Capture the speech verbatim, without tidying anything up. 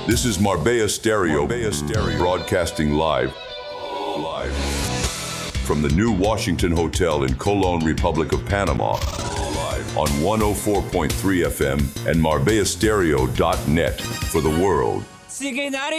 This is Marbella Stereo, Marbella Stereo, broadcasting live, live from the new Washington Hotel in Colon, Republic of Panama, live on one oh four point three F M and Marbella Stereo dot net for the world. Sige na